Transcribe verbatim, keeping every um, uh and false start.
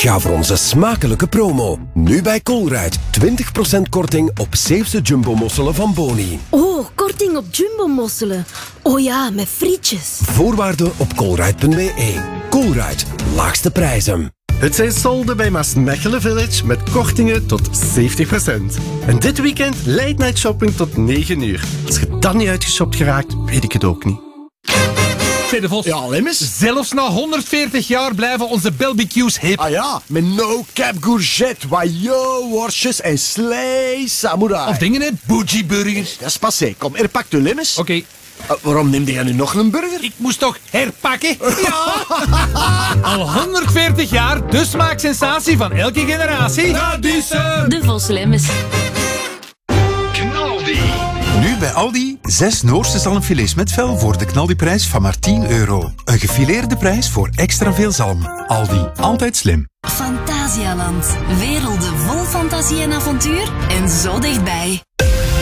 Ga voor onze smakelijke promo. Nu bij Colruyt. twintig procent korting op zeefse jumbo-mosselen van Boni. Oh, korting op jumbo-mosselen. Oh ja, met frietjes. Voorwaarden op colruyt punt b e. Colruyt. Laagste prijzen. Het zijn solden bij Maasmechelen Village met kortingen tot zeventig procent. En dit weekend late night shopping tot negen uur. Als je dan niet uitgeshopt geraakt, weet ik het ook niet. De Vos. Ja, Lemmes. Zelfs na honderdveertig jaar blijven onze barbecues hip. Ah ja, met no cap courgette, wajo, worstjes en slee samurai. Of dingen, hè? Bougie burgers. Dat is passé. Kom, er pakt u Lemmes. Oké. Okay. Uh, waarom neemde jij nu nog een burger? Ik moest toch herpakken? Ja! Al honderdveertig jaar, de smaaksensatie van elke generatie. Radisson! De Vos Lemmes. Knaldi. Nu bij Aldi, zes Noorse zalmfilets met vel voor de knaldiprijs van maar tien euro. Een gefileerde prijs voor extra veel zalm. Aldi, altijd slim. Fantasialand. Werelden vol fantasie en avontuur en zo dichtbij.